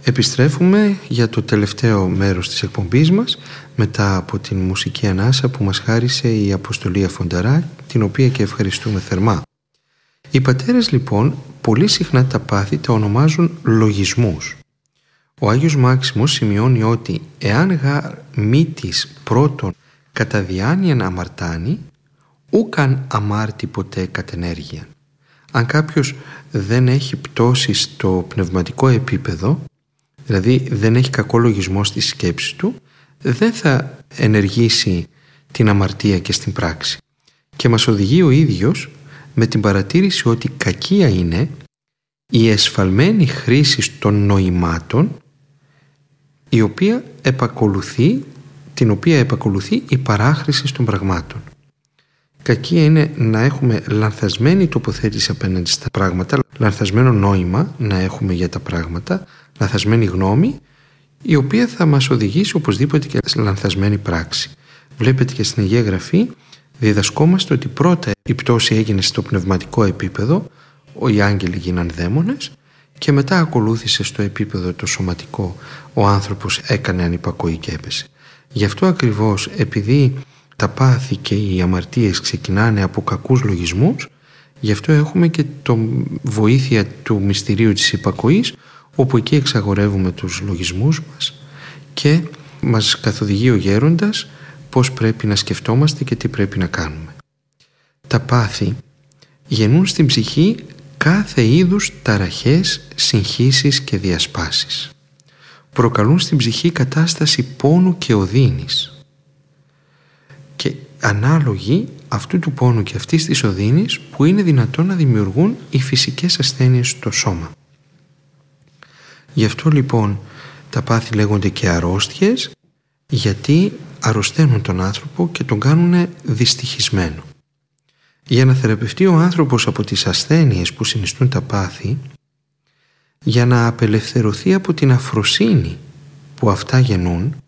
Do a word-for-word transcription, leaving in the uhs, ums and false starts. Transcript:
Επιστρέφουμε για το τελευταίο μέρος της εκπομπής μας μετά από την μουσική ανάσα που μας χάρισε η Αποστολή Αφονταρά, την οποία και ευχαριστούμε θερμά. Οι πατέρες λοιπόν πολύ συχνά τα πάθη τα ονομάζουν λογισμούς. Ο Άγιος Μάξιμος σημειώνει ότι εάν γαρ μήτης πρώτον κατά διάνοιαν αμαρτάνει, ούκαν αμάρτη ποτέ κατενέργειαν. Αν κάποιος δεν έχει πτώσει στο πνευματικό επίπεδο, δηλαδή δεν έχει κακό λογισμό στη σκέψη του, δεν θα ενεργήσει την αμαρτία και στην πράξη. Και μας οδηγεί ο ίδιος με την παρατήρηση ότι κακία είναι η εσφαλμένη χρήση των νοημάτων, η οποία επακολουθεί, την οποία επακολουθεί η παράχρηση των πραγμάτων. Κακία είναι να έχουμε λανθασμένη τοποθέτηση απέναντι στα πράγματα, λανθασμένο νόημα να έχουμε για τα πράγματα, λανθασμένη γνώμη, η οποία θα μας οδηγήσει οπωσδήποτε και σε λανθασμένη πράξη. Βλέπετε και στην Αγία Γραφή διδασκόμαστε ότι πρώτα η πτώση έγινε στο πνευματικό επίπεδο, οι άγγελοι γίναν δαίμονες, και μετά ακολούθησε στο επίπεδο το σωματικό, ο άνθρωπος έκανε ανυπακοή και έπεσε. Γι' αυτό ακριβώς, επειδή τα πάθη και οι αμαρτίες ξεκινάνε από κακούς λογισμούς, γι' αυτό έχουμε και το βοήθεια του μυστηρίου της υπακοής, όπου εκεί εξαγορεύουμε τους λογισμούς μας και μας καθοδηγεί ο γέροντας πώς πρέπει να σκεφτόμαστε και τι πρέπει να κάνουμε. Τα πάθη γεννούν στην ψυχή κάθε είδους ταραχές, συγχύσεις και διασπάσεις. Προκαλούν στην ψυχή κατάσταση πόνου και οδύνης. Και ανάλογη αυτού του πόνου και αυτής της οδύνης που είναι δυνατόν να δημιουργούν οι φυσικές ασθένειες στο σώμα. Γι' αυτό λοιπόν τα πάθη λέγονται και αρρώστιες, γιατί αρρωσταίνουν τον άνθρωπο και τον κάνουν δυστυχισμένο. Για να θεραπευτεί ο άνθρωπος από τις ασθένειες που συνιστούν τα πάθη, για να απελευθερωθεί από την αφροσύνη που αυτά γεννούν,